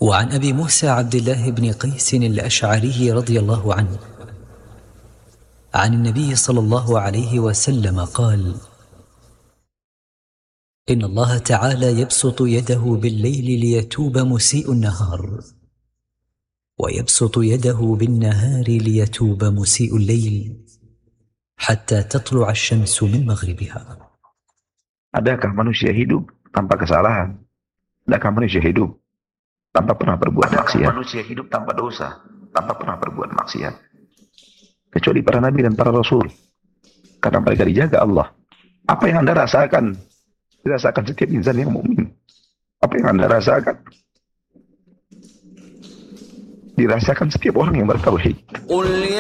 وعن أبي موسى عبد الله بن قيس الأشعري رضي الله عنه عن النبي صلى الله عليه وسلم قال: إن الله تعالى يبسط يده بالليل ليتوب مسيء النهار، ويبسط يده بالنهار ليتوب مسيء الليل، حتى تطلع الشمس من مغربها. Adakah manusia hidup tanpa kesalahan? Adakah manusia hidup tanpa pernah berbuat maksiat? Manusia hidup tanpa dosa, tanpa pernah berbuat maksiat? Kecuali para nabi dan para rasul, karena mereka dijaga Allah. Apa yang Anda rasakan, dirasakan setiap insan yang mukmin. Apa yang Anda rasakan, dirasakan setiap orang yang bertauhid.